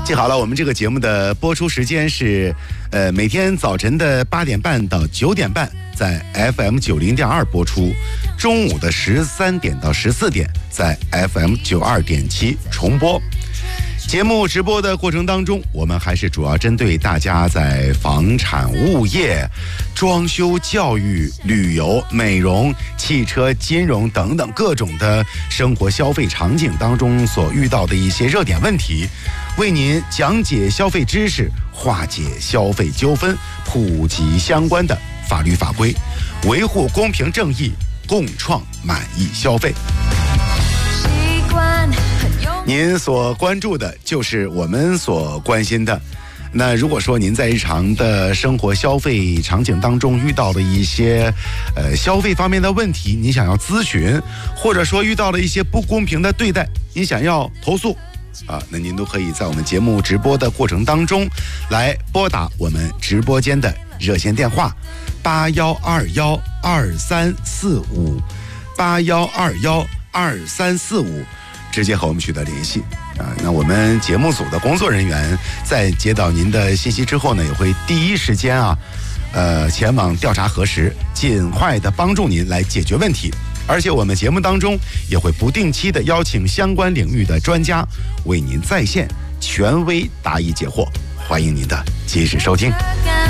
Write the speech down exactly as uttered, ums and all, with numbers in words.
记好了，我们这个节目的播出时间是，呃，每天早晨的八点半到九点半，在 F M 九零点二播出；中午的十三点到十四点，在 F M 九二点七重播。节目直播的过程当中，我们还是主要针对大家在房产、物业、装修、教育、旅游、美容、汽车、金融等等各种的生活消费场景当中所遇到的一些热点问题，为您讲解消费知识，化解消费纠纷，普及相关的法律法规，维护公平正义，共创满意消费。您所关注的就是我们所关心的。那如果说您在日常的生活消费场景当中遇到了一些呃消费方面的问题，您想要咨询，或者说遇到了一些不公平的对待，您想要投诉啊，那您都可以在我们节目直播的过程当中来拨打我们直播间的热线电话八幺二幺二三四五八幺二幺二三四五。直接和我们取得联系啊！那我们节目组的工作人员在接到您的信息之后呢，也会第一时间啊，呃，前往调查核实，尽快的帮助您来解决问题。而且我们节目当中也会不定期的邀请相关领域的专家为您在线权威答疑解惑，欢迎您的及时收听。